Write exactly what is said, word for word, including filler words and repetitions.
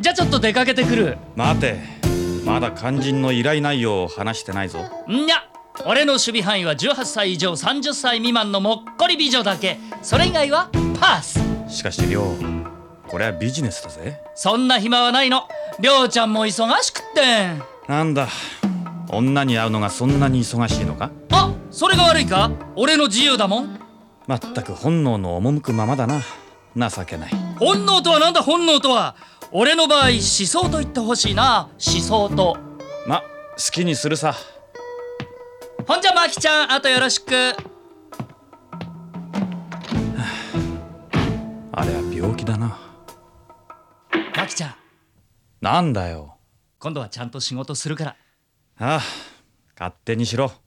じゃあちょっと出かけてくる。 待て、まだ肝心の依頼内容を話してないぞ。 んにゃ、俺の守備範囲はじゅうはっさい以上さんじゅっさい未満のもっこり美女だけ。それ以外はパス。 しかし亮、これはビジネスだぜ。 そんな暇はないの。りょうちゃんも忙しくってなんだ、女に会うのがそんなに忙しいのか。 あ、それが悪いか。俺の自由だもん。 まったく本能の赴くままだな。情けない。 本能とはなんだ。本能とは俺の場合思想と言ってほしいな。思想と。 ま、好きにするさ。 ほんじゃマキちゃん、あとよろしく。 あれは病気だな。 マキちゃん、 なんだよ。 今度はちゃんと仕事するから。 ああ、勝手にしろ。